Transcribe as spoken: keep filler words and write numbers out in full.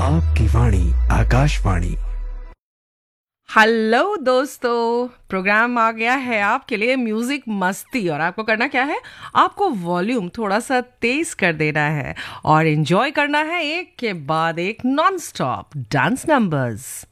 आपकी वाणी आकाशवाणी। हेलो दोस्तों, प्रोग्राम आ गया है आपके लिए म्यूजिक मस्ती। और आपको करना क्या है, आपको वॉल्यूम थोड़ा सा तेज कर देना है और एंजॉय करना है एक के बाद एक नॉन स्टॉप डांस नंबर्स।